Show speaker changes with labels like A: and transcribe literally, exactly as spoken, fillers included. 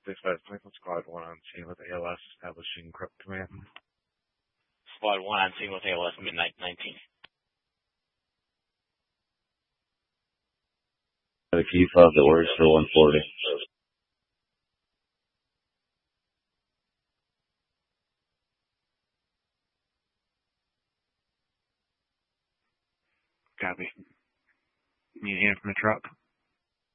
A: Dispatch, Lincoln Squad one on scene with A L S establishing Crypt Command.
B: Squad one on scene with A L S midnight nineteen.
C: The key fob that works for one forty.
A: Copy. Need a hand from the truck.